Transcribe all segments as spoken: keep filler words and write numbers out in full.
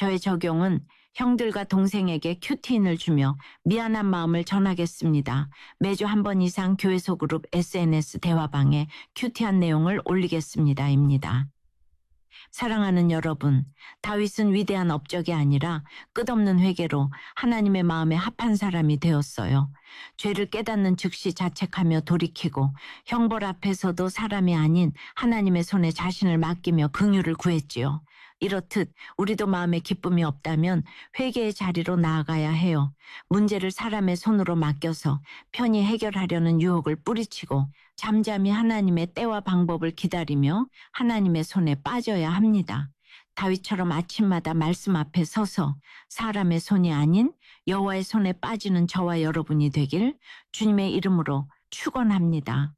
저의 적용은 형들과 동생에게 큐티인을 주며 미안한 마음을 전하겠습니다. 매주 한 번 이상 교회 소그룹 에스엔에스 대화방에 큐티한 내용을 올리겠습니다. 입니다. 사랑하는 여러분, 다윗은 위대한 업적이 아니라 끝없는 회개로 하나님의 마음에 합한 사람이 되었어요. 죄를 깨닫는 즉시 자책하며 돌이키고 형벌 앞에서도 사람이 아닌 하나님의 손에 자신을 맡기며 긍휼을 구했지요. 이렇듯 우리도 마음에 기쁨이 없다면 회개의 자리로 나아가야 해요. 문제를 사람의 손으로 맡겨서 편히 해결하려는 유혹을 뿌리치고 잠잠히 하나님의 때와 방법을 기다리며 하나님의 손에 빠져야 합니다. 다윗처럼 아침마다 말씀 앞에 서서 사람의 손이 아닌 여호와의 손에 빠지는 저와 여러분이 되길 주님의 이름으로 축원합니다.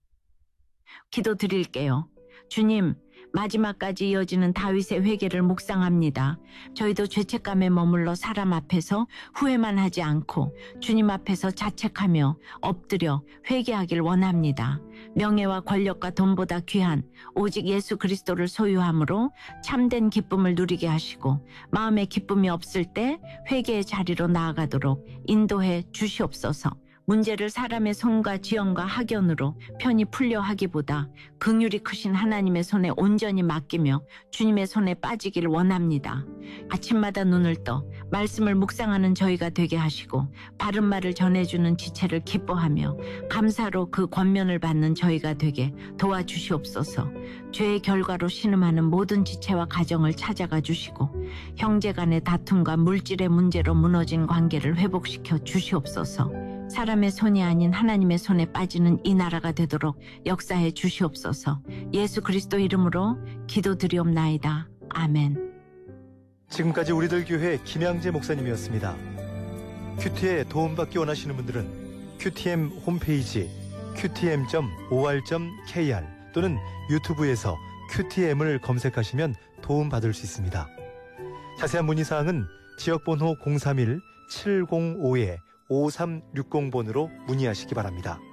기도드릴게요. 주님, 마지막까지 이어지는 다윗의 회개를 묵상합니다. 저희도 죄책감에 머물러 사람 앞에서 후회만 하지 않고 주님 앞에서 자책하며 엎드려 회개하길 원합니다. 명예와 권력과 돈보다 귀한 오직 예수 그리스도를 소유함으로 참된 기쁨을 누리게 하시고 마음에 기쁨이 없을 때 회개의 자리로 나아가도록 인도해 주시옵소서. 문제를 사람의 손과 지연과 학연으로 편히 풀려 하기보다 긍휼이 크신 하나님의 손에 온전히 맡기며 주님의 손에 빠지길 원합니다. 아침마다 눈을 떠 말씀을 묵상하는 저희가 되게 하시고 바른 말을 전해주는 지체를 기뻐하며 감사로 그 권면을 받는 저희가 되게 도와주시옵소서. 죄의 결과로 신음하는 모든 지체와 가정을 찾아가 주시고 형제 간의 다툼과 물질의 문제로 무너진 관계를 회복시켜 주시옵소서. 사람의 손이 아닌 하나님의 손에 빠지는 이 나라가 되도록 역사해 주시옵소서. 예수 그리스도 이름으로 기도드리옵나이다. 아멘. 지금까지 우리들 교회 김양재 목사님이었습니다. 큐티에 도움받기 원하시는 분들은 큐티엠 홈페이지 큐티엠 닷 오알 닷 케이알 또는 유튜브에서 큐티엠을 검색하시면 도움받을 수 있습니다. 자세한 문의사항은 지역번호 공삼일 칠공오 오삼육공 번으로 문의하시기 바랍니다.